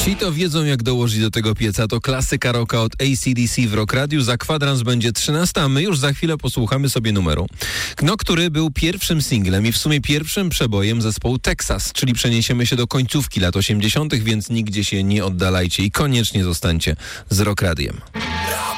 Ci to wiedzą, jak dołożyć do tego pieca. To klasyka rocka od AC/DC w Rock Radiu. Za kwadrans będzie 13, a my już za chwilę posłuchamy sobie numeru, który był pierwszym singlem i w sumie pierwszym przebojem zespołu Texas, czyli przeniesiemy się do końcówki lat 80., więc nigdzie się nie oddalajcie i koniecznie zostańcie z Rock Radiem.